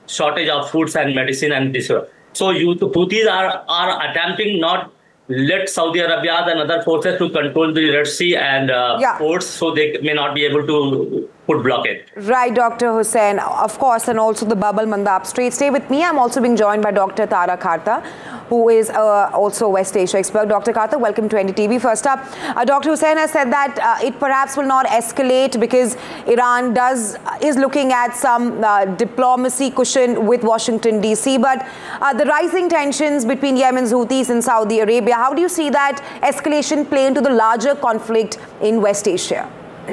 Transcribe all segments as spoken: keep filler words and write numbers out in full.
shortage of foods and medicine and this. So you, the Houthis are, are attempting not let Saudi Arabia and other forces to control the Red Sea and uh, yeah. ports, so they may not be able to put blockade. Right, Doctor Hussain, of course, and also the Bab al-Mandab Strait. Stay with me. I'm also being joined by Doctor Tara Kharta, who is uh, also a West Asia expert. Doctor Kharta, welcome to N D T V. First up, uh, Doctor Hussain has said that uh, it perhaps will not escalate because Iran does is looking at some uh, diplomacy cushion with Washington D C. But uh, the rising tensions between Yemen's Houthis and Saudi Arabia, how do you see that escalation play into the larger conflict in West Asia?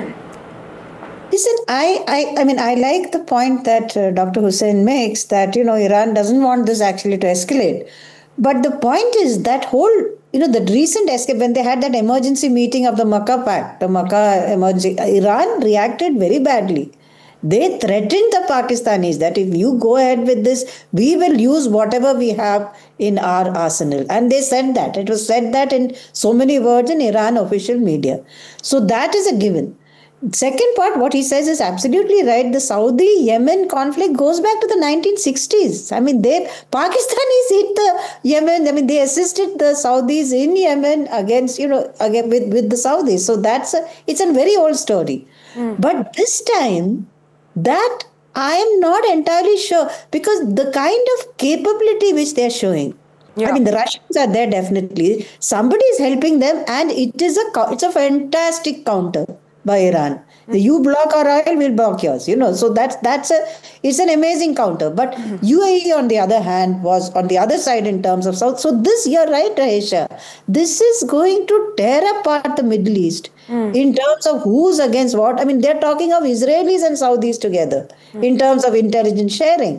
Listen, I, I, I mean, I like the point that uh, Doctor Hussain makes that, you know, Iran doesn't want this actually to escalate. But the point is that whole, you know, the recent escape, when they had that emergency meeting of the Makkah Pact, the Makkah emergency, Iran reacted very badly. They threatened the Pakistanis that if you go ahead with this, we will use whatever we have in our arsenal. And they said that. It was said that in so many words in Iran official media. So that is a given. Second part, what he says is absolutely right. The Saudi-Yemen conflict goes back to the nineteen sixties. I mean, they Pakistanis hit the Yemen. I mean, they assisted the Saudis in Yemen against, you know, again with, with the Saudis. So that's a, it's a very old story. Mm. But this time, that I am not entirely sure, because the kind of capability which they're showing, yeah. I mean, the Russians are there definitely. Somebody is helping them, and it is a it's a fantastic counter by Iran. Mm-hmm. You block our oil, we'll block yours. You know, so that's that's a it's an amazing counter. But mm-hmm. U A E, on the other hand, was on the other side in terms of South. So this, you're right, Rahesha. This is going to tear apart the Middle East mm. in terms of who's against what. I mean, they're talking of Israelis and Saudis together mm. in terms of intelligence sharing.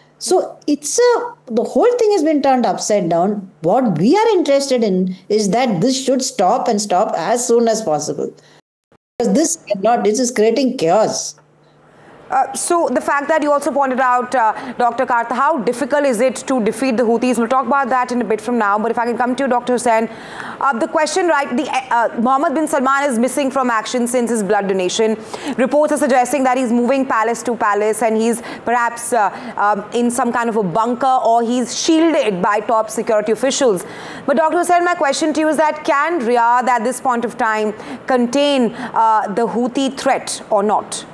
So it's a the whole thing has been turned upside down. What we are interested in is that this should stop and stop as soon as possible. Because this cannot, this is creating chaos. Uh, so the fact that you also pointed out, uh, Doctor Kharta, how difficult is it to defeat the Houthis? We'll talk about that in a bit from now. But if I can come to you, Doctor Hussain, uh, the question, right, the, uh, Mohammed bin Salman is missing from action since his blood donation. Reports are suggesting that he's moving palace to palace and he's perhaps uh, um, in some kind of a bunker, or he's shielded by top security officials. But Doctor Hussain, my question to you is that can Riyadh at this point of time contain uh, the Houthi threat or not?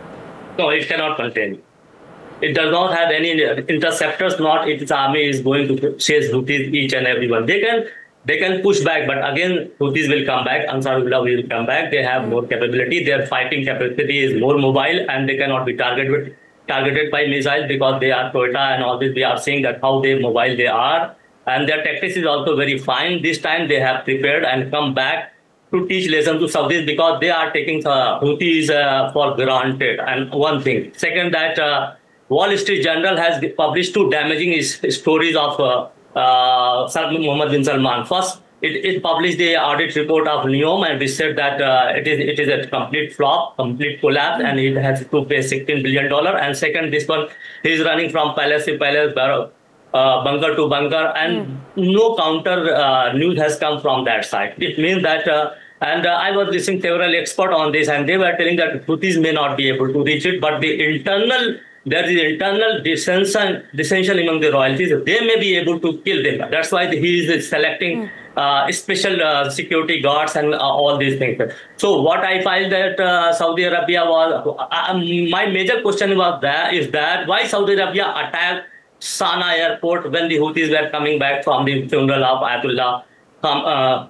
No, it cannot contain. It does not have any interceptors, not its army is going to chase Houthis each and every one. They can they can push back, but again, Houthis will come back, Ansarullah will come back. They have more capability. Their fighting capacity is more mobile, and they cannot be targeted targeted by missiles because they are Toyota and all this. We are seeing that how they mobile they are. And their tactics is also very fine. This time they have prepared and come back to teach lesson to Saudis, because they are taking uh, Houthis uh, for granted. And one thing. Second, that uh, Wall Street Journal has published two damaging is, stories of uh, uh, Mohammed bin Salman. First, it, it published the audit report of NEOM, and which said that uh, it is it is a complete flop, complete collapse, and it has to pay sixteen billion dollars. And second, this one, he is running from palace to palace, uh, bunker to bunker, and mm. no counter uh, news has come from that side. It means that uh, And uh, I was listening to several experts on this, and they were telling that Houthis may not be able to reach it, but the internal, there is internal dissension, dissension among the royalties. They may be able to kill them. That's why he is selecting uh, special uh, security guards and uh, all these things. So what I find that uh, Saudi Arabia was, uh, my major question was that is that why Saudi Arabia attacked Sana'a airport when the Houthis were coming back from the funeral of Ayatollah um, uh,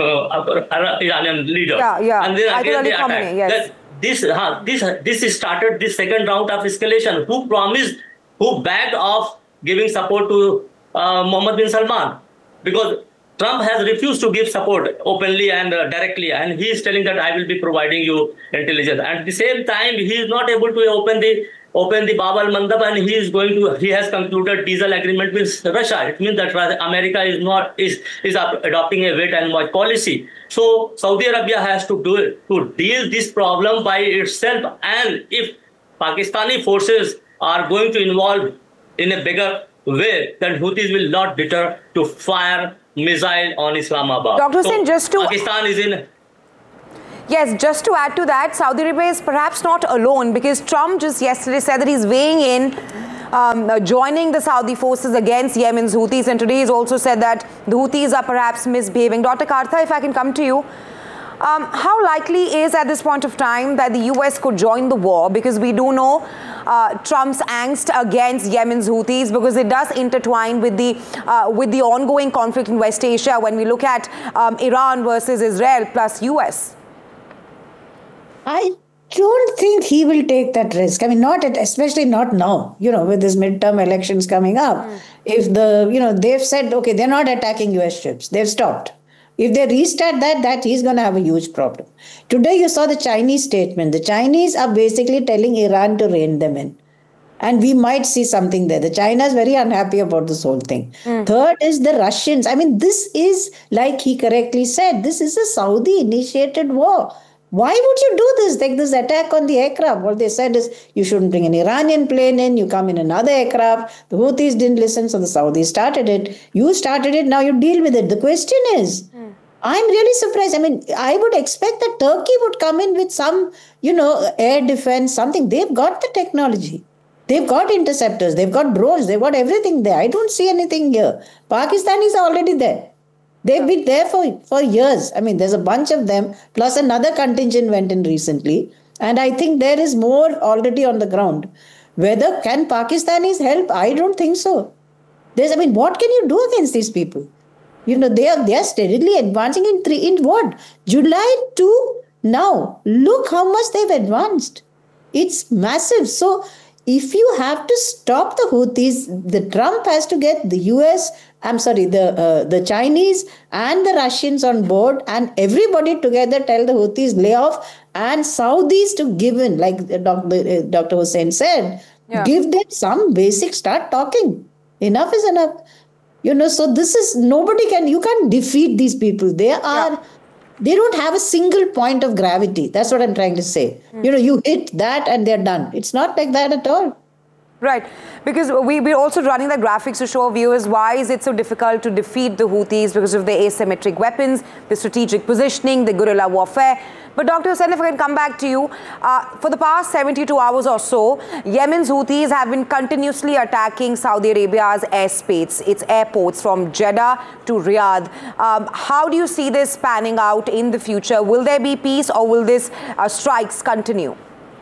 Uh, Iranian leader, yeah, yeah. And then again they attack. Yes. That this, uh, this, this started this second round of escalation. Who promised, who backed off giving support to uh, Mohammed bin Salman? Because Trump has refused to give support openly and uh, directly, and he is telling that I will be providing you intelligence. And at the same time, he is not able to open the open the Bab al-Mandab, and he is going to he has concluded diesel agreement with Russia. It means that America is not is is adopting a wait and watch policy. So Saudi Arabia has to do it to deal this problem by itself. And if Pakistani forces are going to involve in a bigger way, then Houthis will not deter to fire missile on Islamabad. Doctor Hussain, so just to Pakistan is in. Yes, just to add to that, Saudi Arabia is perhaps not alone, because Trump just yesterday said that he's weighing in um, uh, joining the Saudi forces against Yemen's Houthis, and today he's also said that the Houthis are perhaps misbehaving. Doctor Kartha, if I can come to you. Um, how likely is at this point of time that the U S could join the war? Because we do know uh, Trump's angst against Yemen's Houthis, because it does intertwine with the uh, with the ongoing conflict in West Asia when we look at um, Iran versus Israel plus U S. I don't think he will take that risk. I mean, not at, especially not now, you know, with these midterm elections coming up. Mm. If the, you know, they've said, okay, they're not attacking U S ships. They've stopped. If they restart that, that he's going to have a huge problem. Today, you saw the Chinese statement. The Chinese are basically telling Iran to rein them in. And we might see something there. The China is very unhappy about this whole thing. Mm. Third is the Russians. I mean, this is, like he correctly said, this is a Saudi-initiated war. Why would you do this? Like this attack on the aircraft. What they said is, you shouldn't bring an Iranian plane in. You come in another aircraft. The Houthis didn't listen, so the Saudis started it. You started it, now you deal with it. The question is, mm. I'm really surprised. I mean, I would expect that Turkey would come in with some, you know, air defense, something. They've got the technology. They've got interceptors. They've got drones. They've got everything there. I don't see anything here. Pakistanis are already there. They've been there for, for years. I mean, there's a bunch of them, plus another contingent went in recently. And I think there is more already on the ground. Whether can Pakistanis help? I don't think so. There's, I mean, what can you do against these people? You know, they are, they are steadily advancing in three, in what? July to now. Look how much they've advanced. It's massive. So if you have to stop the Houthis, the Trump has to get the U S, I'm sorry, the uh, the Chinese and the Russians on board, and everybody together tell the Houthis lay off, and Saudis to give in, like Doctor Doctor Hussain said, yeah. Give them some basic, start talking. Enough is enough. You know, so this is, nobody can, you can't defeat these people. They are, yeah. They don't have a single point of gravity. That's what I'm trying to say. Mm. You know, you hit that and they're done. It's not like that at all. Right, because we, we're also running the graphics to show viewers why is it so difficult to defeat the Houthis, because of the asymmetric weapons, the strategic positioning, the guerrilla warfare. But Doctor Hussain, if I can come back to you, uh, for the past seventy-two hours or so, Yemen's Houthis have been continuously attacking Saudi Arabia's airspace, its airports from Jeddah to Riyadh. Um, how do you see this panning out in the future? Will there be peace, or will this uh, strikes continue?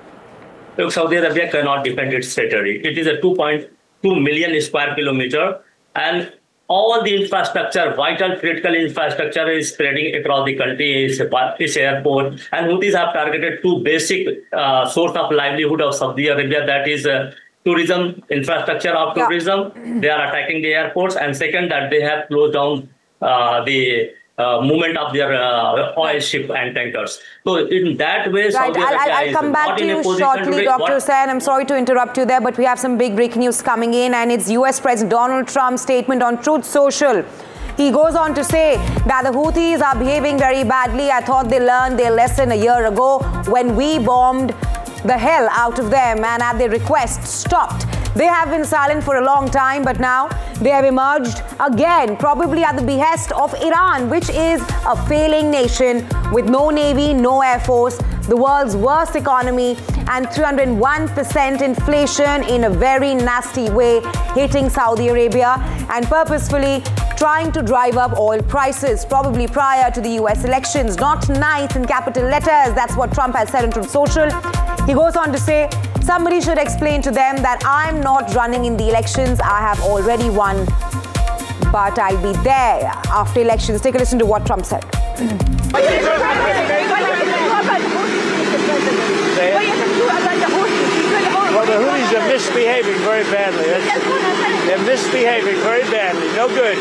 Look, Saudi Arabia cannot defend its territory. It is a two point two million square kilometer, and all the infrastructure, vital critical infrastructure, is spreading across the country. It's, it's airport, and Houthis have targeted two basic uh, source of livelihood of Saudi Arabia, that is uh, tourism, infrastructure of tourism. Yeah. They are attacking the airports, and second, that they have closed down uh, the Uh, movement of their uh, oil ship and tankers. So in that way, right. Saudi Arabia I'll, I'll come back to you shortly, Doctor Hussain. I'm sorry to interrupt you there, but we have some big breaking news coming in, and it's U S President Donald Trump's statement on Truth Social. He goes on to say that the Houthis are behaving very badly. I thought they learned their lesson a year ago when we bombed the hell out of them and at their request stopped. They have been silent for a long time, but now they have emerged again, probably at the behest of Iran, which is a failing nation with no navy, no air force, the world's worst economy, and three hundred one percent inflation in a very nasty way, hitting Saudi Arabia and purposefully trying to drive up oil prices, probably prior to the U S elections. Not nice in capital letters. That's what Trump has said on Truth Social. He goes on to say, somebody should explain to them that I'm not running in the elections. I have already won, but I'll be there after elections. Take a listen to what Trump said. Well, the Houthis are misbehaving very badly. That's, they're misbehaving very badly. No good.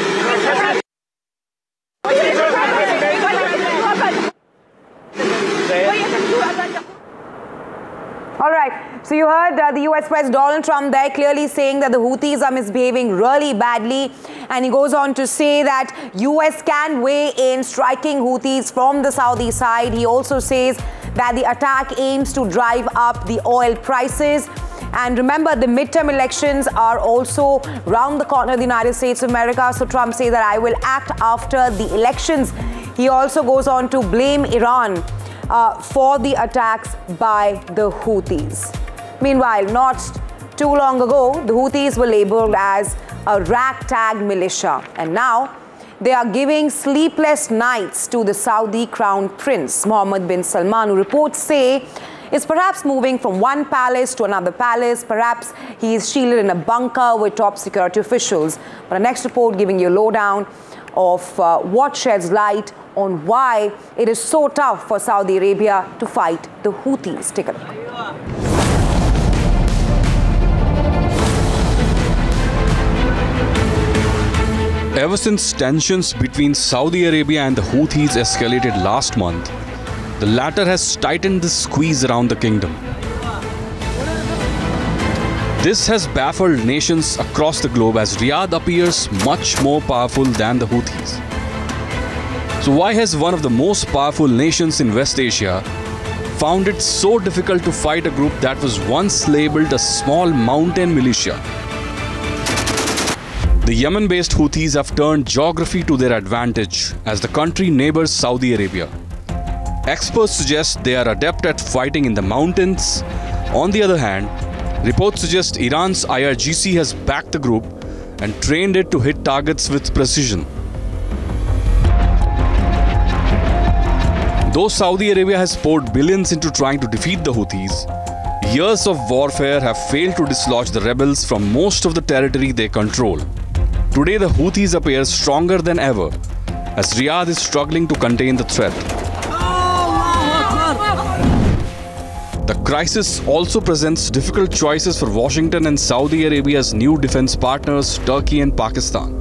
All right, so you heard uh, the U S President Donald Trump there clearly saying that the Houthis are misbehaving really badly, and he goes on to say that U S can weigh in striking Houthis from the Saudi side. He also says that the attack aims to drive up the oil prices. And remember, the midterm elections are also round the corner of the United States of America. So Trump says that I will act after the elections. He also goes on to blame Iran Uh, for the attacks by the Houthis. Meanwhile, not too long ago, the Houthis were labeled as a ragtag militia, and now they are giving sleepless nights to the Saudi crown prince, Mohammed bin Salman, who reports say is perhaps moving from one palace to another palace. Perhaps he is shielded in a bunker with top security officials. But our next report giving you a lowdown of uh, what sheds light on why it is so tough for Saudi Arabia to fight the Houthis. Take a look. Ever since tensions between Saudi Arabia and the Houthis escalated last month, the latter has tightened the squeeze around the kingdom. This has baffled nations across the globe as Riyadh appears much more powerful than the Houthis. So why has one of the most powerful nations in West Asia found it so difficult to fight a group that was once labeled a small mountain militia? The Yemen-based Houthis have turned geography to their advantage as the country neighbors Saudi Arabia. Experts suggest they are adept at fighting in the mountains. On the other hand, reports suggest Iran's I R G C has backed the group and trained it to hit targets with precision. Though Saudi Arabia has poured billions into trying to defeat the Houthis, years of warfare have failed to dislodge the rebels from most of the territory they control. Today, the Houthis appear stronger than ever as Riyadh is struggling to contain the threat. The crisis also presents difficult choices for Washington and Saudi Arabia's new defense partners, Turkey and Pakistan.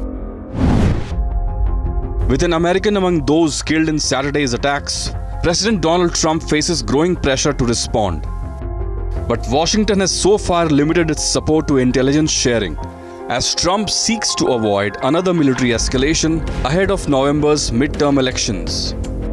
With an American among those killed in Saturday's attacks, President Donald Trump faces growing pressure to respond. But Washington has so far limited its support to intelligence sharing, as Trump seeks to avoid another military escalation ahead of November's midterm elections.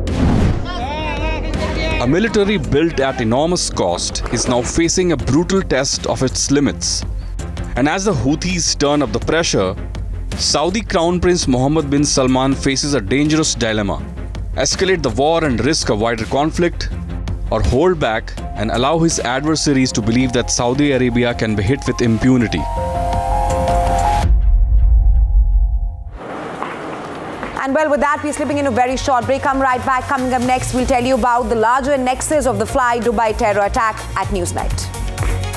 A military built at enormous cost is now facing a brutal test of its limits. And as the Houthis turn up the pressure, Saudi Crown Prince Mohammed bin Salman faces a dangerous dilemma: escalate the war and risk a wider conflict, or hold back and allow his adversaries to believe that Saudi Arabia can be hit with impunity. And well, with that, we're slipping into a very short break. Come right back. Coming up next, we'll tell you about the larger nexus of the Fly Dubai terror attack at Newsnight.